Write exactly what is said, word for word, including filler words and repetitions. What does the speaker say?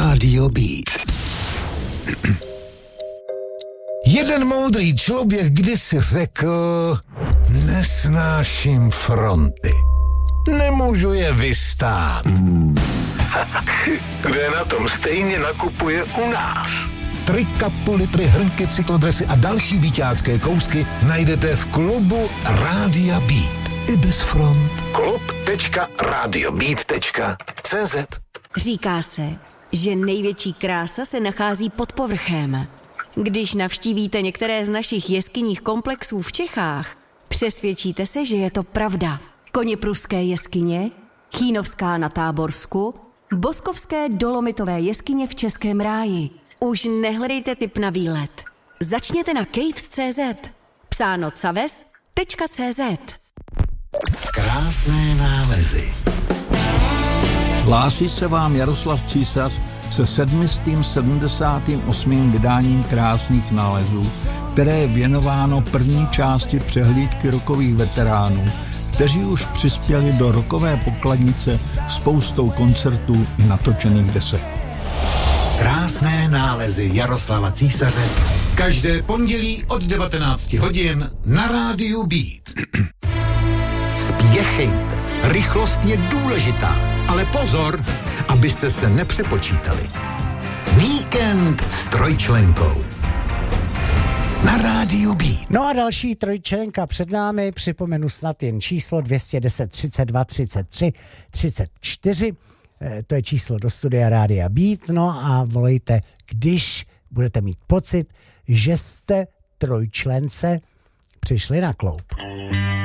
Rádio Beat. Jeden moudrý člověk kdysi řekl, nesnáším fronty. Nemůžu je vystát. Kde na tom stejně nakupuje u nás. Trika, politry, hrnky, cyklodresy a další víťácké kousky najdete v klubu Rádia Beat. I bez front. klub tečka radiobeat tečka cé zet. Říká se, že největší krása se nachází pod povrchem. Když navštívíte některé z našich jeskyních komplexů v Čechách, přesvědčíte se, že je to pravda. Koněpruské jeskyně, Chýnovská na Táborsku, Boskovské dolomitové jeskyně v Českém ráji. Už nehledejte tip na výlet. Začněte na caves tečka cé zet. Psáno caves tečka cé zet. Krásné nálezy. Hlásí se vám Jaroslav Císař se sedmistým sedmdesátým osmým vydáním Krásných nálezů, které je věnováno první části přehlídky rockových veteránů, kteří už přispěli do rockové pokladnice spoustou koncertů i natočených desek. Krásné nálezy Jaroslava Císaře. Každé pondělí od devatenáct hodin na Rádiu Beat. Spěchejte. Rychlost je důležitá, ale pozor, abyste se nepřepočítali. Víkend s trojčlenkou. Na Rádiu Beat. No a další trojčlenka před námi, připomenu snad jen číslo dvě stě deset třicet dva třicet tři třicet čtyři. To je číslo do studia Rádia Beat, no a volejte, když budete mít pocit, že jste trojčlence přišli na kloub.